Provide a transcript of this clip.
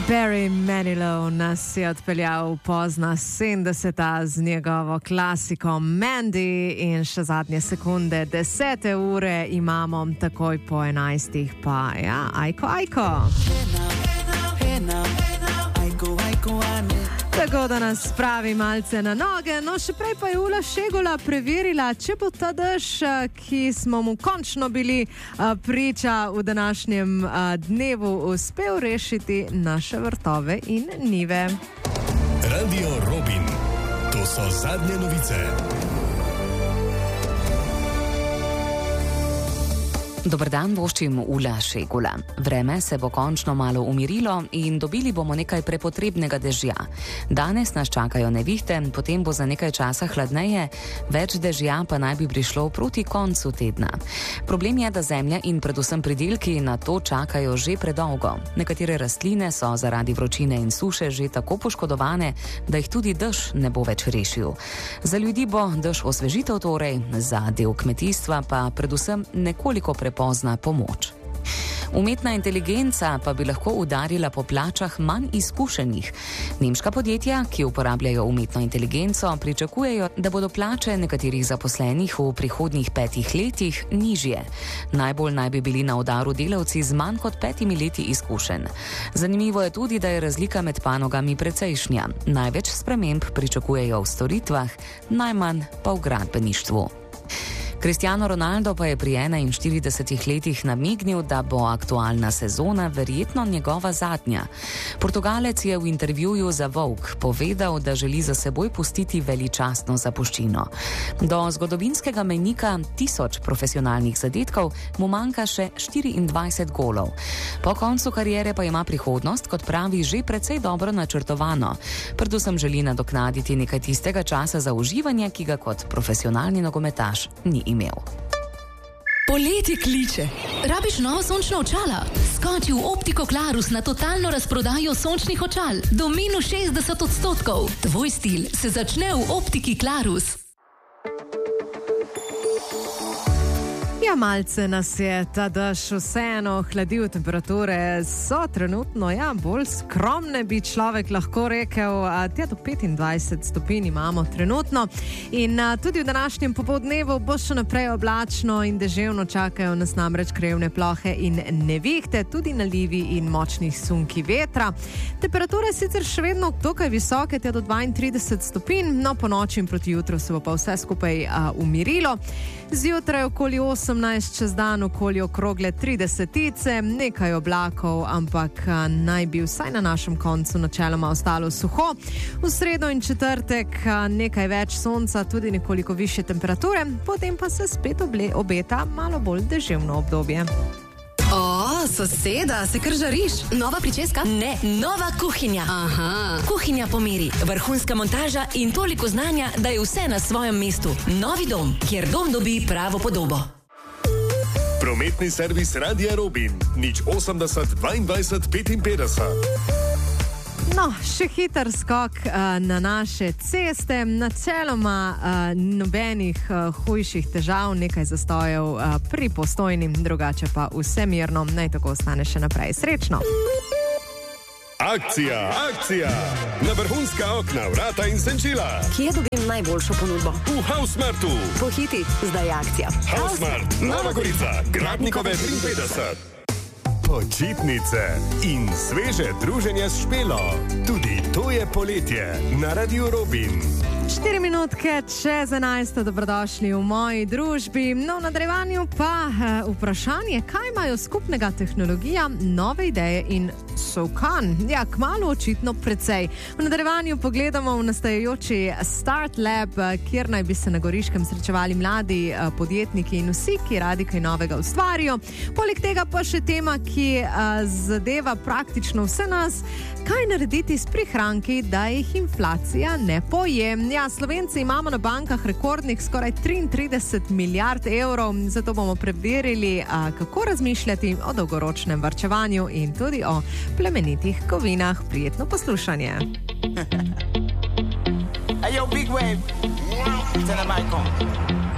Barry Manilow nas je odpeljal pozna 70. z njegovo klasiko Mandy in še zadnje sekunde 10. ure imamo takoj po 11. pa ja, ajko. Tako da nas spravi malce na noge, no še prej pa je Ula Šegula preverila, če bo ta dež, ki smo mu končno bili priča v današnjem dnevu, uspel rešiti naše vrtove in njive. Radio Robin, to so zadnje novice. Dober dan, voščim Ula Šegula. Vreme se bo končno malo umirilo in dobili bomo nekaj prepotrebnega dežja. Danes nas čakajo nevihte, potem bo za nekaj časa hladneje, več dežja pa naj bi prišlo proti koncu tedna. Problem je, da zemlja in predvsem pridelki na to čakajo že predolgo. Nekatere rastline so zaradi vročine in suše že tako poškodovane, da jih tudi dež ne bo več rešil. Za ljudi bo dež osvežitev torej, za del kmetijstva pa predvsem nekoliko pozna pomoč. Umetna inteligenca pa bi lahko udarila po plačah manj izkušenih. Nemška podjetja, ki uporabljajo umetno inteligenco, pričakujejo, da bodo plače nekaterih zaposlenih v prihodnjih 5 letih nižje. Najbolj naj bi bili na udaru delavci z manj kot 5 leti izkušenj. Zanimivo je tudi, da je razlika med panogami precejšnja. Največ sprememb pričakujejo v storitvah, najmanj pa v gradbeništvu. Cristiano Ronaldo pa je pri 41 letih namignil, da bo aktualna sezona verjetno njegova zadnja. Portugalec je v intervjuju za Vogue povedal, da želi za seboj pustiti veličastno zapuščino. Do zgodovinskega mejnika 1000 profesionalnih zadetkov mu manjka še 24 golov. Po koncu kariere pa ima prihodnost, kot pravi, že precej dobro načrtovano. Predvsem želi nadoknaditi nekaj tistega časa za uživanje, ki ga kot profesionalni nogometaš ni imel. Poletje kliče. Rabiš novo sončno očala? Skoči v Optiko Klarus na totalno razprodajo sončnih očal. Do minus 60%. Tvoj stil se začne v Optiki Klarus. Ja, malce nas je ta dež vseeno hladil, temperature so trenutno, ja, bolj skromne bi človek lahko rekel, tja do 25 stopinj imamo trenutno in tudi v današnjem popoldnevu bo še naprej oblačno in deževno, čakajo nas namreč krajevne plohe in nevihte, tudi nalivi in močnih sunki vetra. Temperature sicer še vedno dokaj visoke, tja do 32 stopinj, no po noči in proti jutru se bo pa vse skupaj umirilo. Zjutraj okoli 18, čez dan okoli okrogle 30, nekaj oblakov, ampak naj bi vsaj na našem koncu načeloma ostalo suho. V sredo in četrtek nekaj več sonca, tudi nekoliko više temperature, potem pa se spet obeta malo bolj deževno obdobje. O, soseda, se kar žariš? Nova pričeska? Ne, nova kuhinja. Aha. Kuhinja po meri, vrhunska montaža in toliko znanja, da je vse na svojem mestu. Novi dom, kjer dom dobi pravo podobo. Prometni servis Radia Robin, 080 22 55. No, še hiter skok na naše ceste, načeloma nobenih hujših težav, nekaj zastojev pri Postojni, drugače pa vse mirno, naj tako ostane še naprej. Srečno! Akcija! Na vrhunska okna, vrata in senčila. Kje dobim najboljšo ponudbo? V Housemartu. Pohiti, zdaj je akcija. Housemart, Nova Gorica, Gradnikove 53. Počitnice in sveže druženje s Špelo. Tudi to je poletje na Radio Robin. 4 minutke čez 11, dobrodošli v moji družbi. No, v nadaljevanju pa vprašanje, kaj imajo skupnega tehnologija, nove ideje in Sovkan. Ja, kmalu očitno precej. V nadaljevanju pogledamo v nastajajoči Start Lab, kjer naj bi se na Goriškem srečevali mladi podjetniki in vsi, ki radi kaj novega ustvarijo. Poleg tega pa še tema, ki zadeva praktično vse nas, kaj narediti s prihranki, da jih inflacija ne poje. Ja, Slovenci imamo na bankah rekordnih skoraj 33 milijard evrov, zato bomo preverili, kako razmišljati o dolgoročnem varčevanju in tudi o plemenitih kovinah. Prijetno poslušanje. Hey yo, big wave. Tell them I come.